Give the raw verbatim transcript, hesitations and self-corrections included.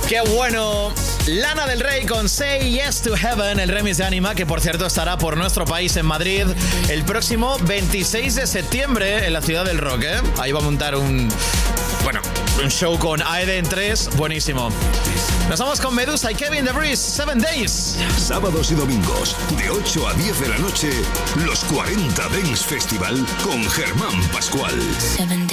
¡Qué bueno! Lana del Rey con Say Yes to Heaven, el remix de Anima, que por cierto estará por nuestro país en Madrid el próximo veintiséis de septiembre en la Ciudad del Rock, ¿eh? Ahí va a montar un... Bueno, un show con Aede en tres, buenísimo. Nos vamos con Medusa y Kevin The Breeze, Seven Days. Sábados y domingos, de ocho a diez de la noche, los cuarenta Dance Festival con Germán Pascual. Seven